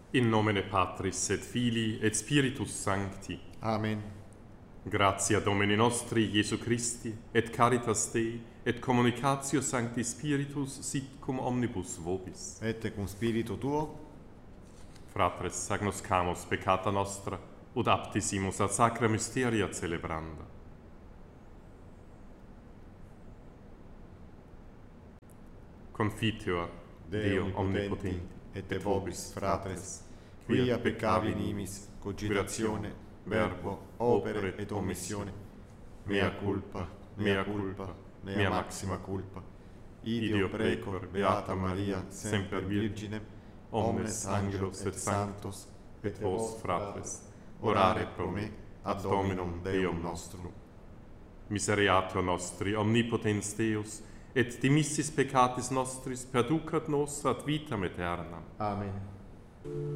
In nomine Patris et Filii et Spiritus Sancti. Amen. Gratia Domini nostri Iesu Christi, et caritas Dei, et communicatio Sancti Spiritus sit cum omnibus vobis. Et cum spiritu tuo, Fratres, agnoscamus peccata nostra, ut aptisimus ad sacra mysteria celebranda. Confiteor Deo omnipotenti, et de vobis, fratres, quia peccavi nimis, cogitatione, verbo, opere et omissione, mea culpa, mea maxima culpa. Ideo precor Beata Maria, semper Virginem, omnes angelos et sanctos, et vos, fratres, orare pro me, ad Dominum Deum nostrum. Misereatio nostri, omnipotens Deus, et dimissis peccatis nostris perducat nos ad vitam aeternam. Amen.